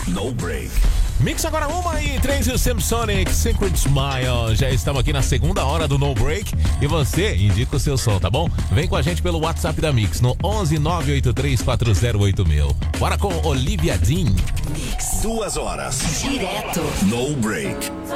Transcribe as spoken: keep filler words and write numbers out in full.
No Break. Mix agora uma e três e o Samsonic Secret Smile. Já estamos aqui na segunda hora do No Break e você indica o seu som, tá bom? Vem com a gente pelo WhatsApp da Mix no onze nove oito três quatro zero oito mil. Bora com Olivia Dean. Mix. Duas horas. Direto. No Break.